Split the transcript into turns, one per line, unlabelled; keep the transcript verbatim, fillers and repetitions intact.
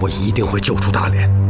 我一定会救出大连。